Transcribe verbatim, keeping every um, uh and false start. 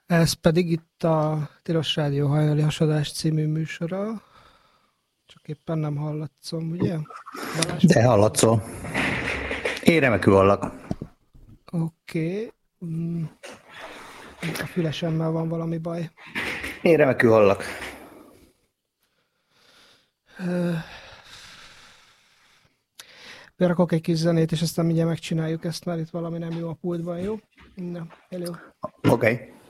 Ez pedig itt a Tilos Rádió hajnali hasadás című műsora. Csak éppen nem hallatszom, ugye? Balázs? De hallatszol. Én remekül hallak. Oké. Okay. Mm. A fülesemmel van valami baj. Én remekül hallak. Uh, berakok egy kis zenét, és aztán mindjárt megcsináljuk ezt, mert itt valami nem jó a pultban, jó? Na, elő. Oké. Okay.